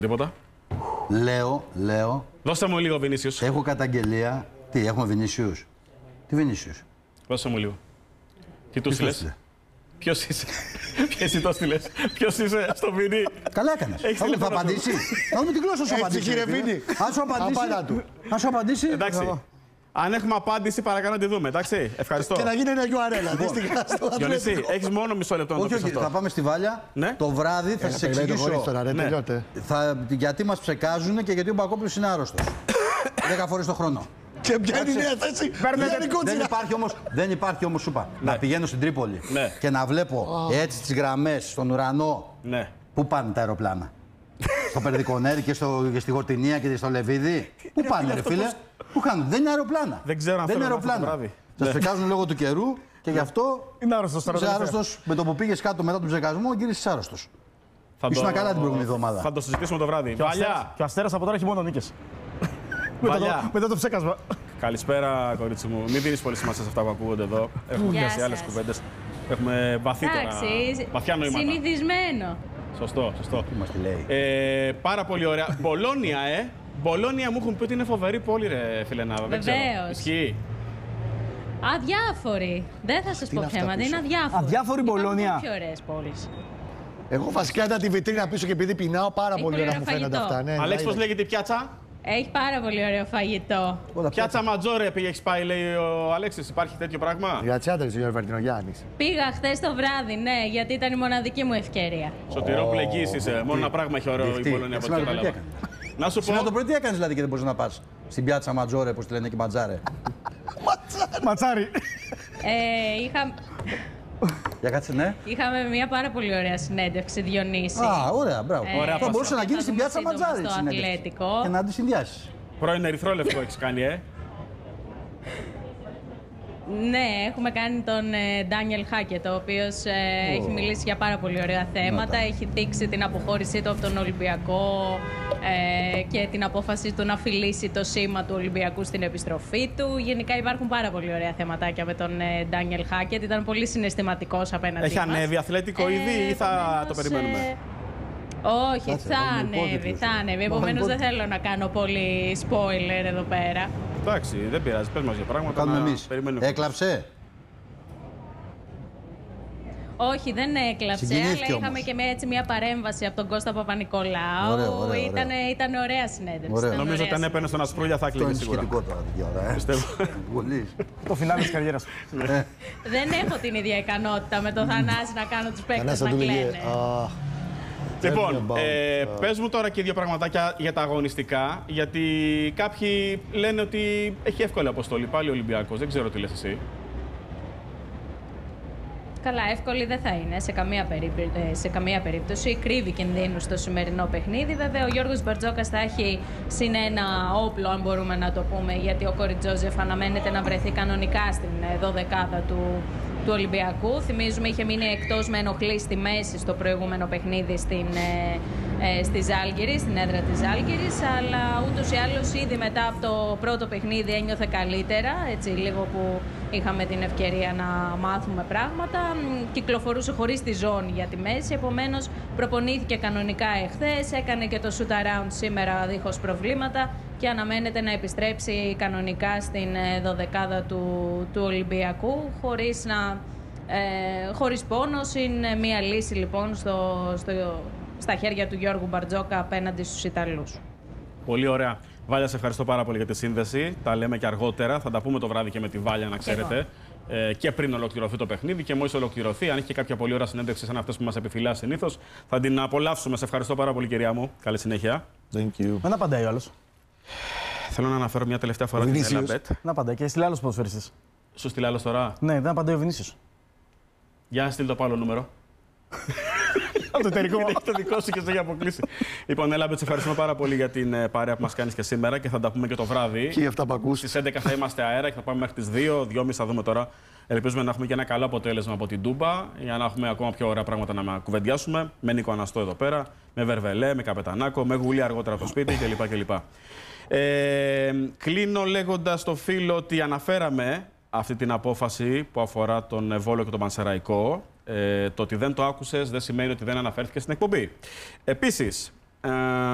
Τίποτα. Λέω. Δώστε μου λίγο Βινίσιους. Έχω καταγγελία. Τι, έχουμε Βινίσιους. Τι Βινίσιους. Δώστε μου λίγο. Τι του στείλες. Ποιος είσαι. Εσύ το στείλες. Ποιος είσαι στο Βινί. Καλά έκανες. Θα απαντήσει. Θα δούμε την γλώσσα σου απαντήσει. Κύριε Βινί. Αν σου απαντήσει. Εντάξει. Αν έχουμε απάντηση, παρακαλώ να τη δούμε. Εντάξει. Ευχαριστώ. Και να γίνει ένα γιουαρέλα. Διονύση, έχεις μόνο μισό λεπτό να το πεις αυτό. Θα πάμε στη Βάλια. Ναι. Το βράδυ θα σας εξηγήσω. Γιατί μας ψεκάζουν και γιατί ο Μπακόπουλος είναι άρρωστος. 10 φορές το χρόνο. Και ποια είναι η νέα θέση. Δεν υπάρχει όμως, σου είπα, να πηγαίνω στην Τρίπολη και να βλέπω έτσι τις γραμμές στον ουρανό. Πού πάνε τα αεροπλάνα. Στο Περδικονέρι και στη Γορτινία και στο Λεβίδι. Πού πάνε, ρε φίλε. Πού κάνουν. Δεν είναι αεροπλάνα. Δεν ξέρω αν δεν είναι θέλω αεροπλάνα. Σας ψεκάζουν λόγω του καιρού και γι' αυτό. Είναι άρρωστος. Με το που πήγες κάτω μετά τον ψεκασμό, γύρισες άρρωστος. Ήσουν καλά την προηγούμενη εβδομάδα. Θα το συζητήσουμε το βράδυ. Και ο Αστέρας από τώρα έχει μόνο νίκες. Μετά το ψέκασμα. Καλησπέρα, κορίτσι μου. Μην δίνεις πολύ σημασία σε αυτά που ακούγονται εδώ. Έχουμε πιάσει άλλες κουβέντες. Έχουμε βαθύτερα. Βαθιά νοήματα. Συνηθισμένο. Σωστό. Τι μας τη λέει. Πάρα πολύ ωραία. Μπολόνια, Μπολόνια μου έχουν πει ότι είναι φοβερή πόλη, ρε φιλενάδα. Βεβαίως. Ισχύει. Αδιάφορη. Δεν θα σας πω ψέματα. Είναι αδιάφορη. Αδιάφορη Μπολόνια. Πιο ωραίες πόλεις. Εγώ βασικά είδα τη βιτρίνα πίσω και επειδή πεινάω πάρα πολύ ωραία μου φαίνονται αυτά. Αλέξη, πώς λέγεται η πιάτσα. Έχει πάρα πολύ ωραίο φαγητό. Πιάτσα Ματζόρε έχεις πάει, λέει ο Αλέξης. Υπάρχει τέτοιο πράγμα. Για τσιάτρες, ο Βερτινογιάννης. Πήγα χθες το βράδυ, ναι, γιατί ήταν η μοναδική μου ευκαιρία. Σωτηρόπουλε, εκεί είσαι. Μόνο ένα πράγμα έχει ωραίο η Πολωνία από ό,τι κατάλαβα. Να σου πω. Σήμερα το πρωί τι έκανες δηλαδή και δεν μπορείς να πας στην πιάτσα Ματζόρε, πώς τη λένε και Ματζάρε. Ματσάρι. Για κάτσε, ναι. Είχαμε μια πάρα πολύ ωραία συνέντευξη, Διονύση. Ωραία, μπράβο. Θα μπορούσε να γίνει στην πιάτσα Ματζάρε. Στο Αθλέτικο. Και να τη συνδυάσεις. Πρώην ερυθρόλευκο έχεις κάνει, Ναι, έχουμε κάνει τον Ντάνιελ Χάκετ, ο οποίος έχει μιλήσει για πάρα πολύ ωραία θέματα. Έχει δείξει την αποχώρησή του από τον Ολυμπιακό και την απόφαση του να φιλήσει το σήμα του Ολυμπιακού στην επιστροφή του. Γενικά υπάρχουν πάρα πολύ ωραία θεματάκια με τον Ντάνιελ Χάκετ. Ήταν πολύ συναισθηματικός απέναντι μας. Έχει ανέβει Αθλέτικο ήδη ή θα το περιμένουμε. Όχι, θα ανέβει. Επομένως δεν θέλω να κάνω πολύ spoiler εδώ πέρα. Εντάξει, δεν πειράζει. Πες μας για πράγματα. Κάνουμε εμείς. Έκλαψε. Όχι, δεν έκλαψε, αλλά είχαμε και μια παρέμβαση από τον Κώστα Παπα-Νικολάου. Ήταν ωραία συνέντευξη. Νομίζω ότι αν έπαιρνε στον Ασπρούλια θα κλείνει σίγουρα. Πιστεύω. Το φινάλι της καριέρας. Δεν έχω την ίδια ικανότητα με το Θανάση να κάνω τους παίκτες να κλαίνε. Λοιπόν, πες μου τώρα και δύο πραγματάκια για τα αγωνιστικά, γιατί κάποιοι λένε ότι έχει εύκολη αποστολή, πάλι ο Ολυμπιακός, δεν ξέρω τι λες εσύ. Καλά, εύκολη δεν θα είναι σε καμία περίπτωση. Κρύβει κινδύνους στο σημερινό παιχνίδι. Βέβαια, ο Γιώργος Μπαρτζόκας θα έχει συν ένα όπλο, αν μπορούμε να το πούμε, γιατί ο Κόρι Τζόζεφ αναμένεται να βρεθεί κανονικά στην 12η του Ολυμπιακού. Θυμίζουμε, είχε μείνει εκτός με ενοχλήσεις στη μέση στο προηγούμενο παιχνίδι στη Ζάλγκιρη, στην έδρα της Ζάλγκιρης, αλλά ούτως ή άλλως ήδη μετά από το πρώτο παιχνίδι ένιωθε καλύτερα, έτσι λίγο που είχαμε την ευκαιρία να μάθουμε πράγματα. Κυκλοφορούσε χωρίς τη ζώνη για τη μέση, επομένως προπονήθηκε κανονικά εχθές, έκανε και το shoot around σήμερα δίχως προβλήματα και αναμένεται να επιστρέψει κανονικά στην 12η του Ολυμπιακού χωρίς πόνος. Είναι μια λύση λοιπόν στα χέρια του Γιώργου Μπαρτζόκα απέναντι στους Ιταλούς. Πολύ ωραία. Βάλια, σε ευχαριστώ πάρα πολύ για τη σύνδεση. Τα λέμε και αργότερα. Θα τα πούμε το βράδυ και με τη Βάλια, να ξέρετε. Και πριν ολοκληρωθεί το παιχνίδι και μόλις ολοκληρωθεί, αν έχει και κάποια πολύ ωραία συνέντευξη σαν αυτές που μας επιφυλάσσει συνήθως, θα την απολαύσουμε. Σε ευχαριστώ πάρα πολύ, κυρία μου. Καλή συνέχεια. Thank you. Δεν απαντάει ο άλλος. Θέλω να αναφέρω μια τελευταία φορά την Ελαμπέτ. Να απαντάει και στείλει άλλος ποδοσφαιριστής. Σου στείλει άλλος τώρα. Ναι, δεν απαντάει ο Βινίσιος. Για στείλ το άλλο νούμερο. Από το εταιρικό. Έχει το δικό σου και σε έχει αποκλείσει. Λοιπόν, Ελάμπετ, σε ευχαριστούμε πάρα πολύ για την παρέα που μας κάνεις και σήμερα και θα τα πούμε και το βράδυ. Και αυτά που ακούς. Στις 11 θα είμαστε αέρα και θα πάμε μέχρι τις 2:30 θα δούμε τώρα. Ελπίζουμε να έχουμε και ένα καλό αποτέλεσμα από την Τούμπα για να έχουμε ακόμα πιο ωραία πράγματα να κουβεντιάσουμε. Με Νίκο Αναστό εδώ πέρα, με Βερβελέ, με Καπετανάκο, με Γουλή αργότερα από το σπίτι κλπ. Κλείνω λέγοντας στο φίλο ότι αναφέραμε αυτή την απόφαση που αφορά τον Βόλο και τον Πανσεραϊκό. Το ότι δεν το άκουσες δεν σημαίνει ότι δεν αναφέρθηκε στην εκπομπή. Επίσης,